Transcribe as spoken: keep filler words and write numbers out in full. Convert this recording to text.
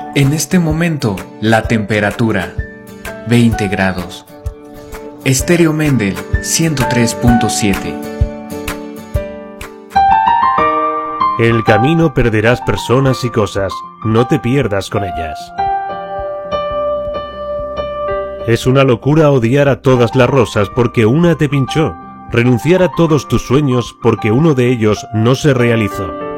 En este momento, la temperatura, veinte grados. Estéreo Mendel, ciento tres punto siete. El camino perderás personas y cosas, no te pierdas con ellas. Es una locura odiar a todas las rosas porque una te pinchó, renunciar a todos tus sueños porque uno de ellos no se realizó.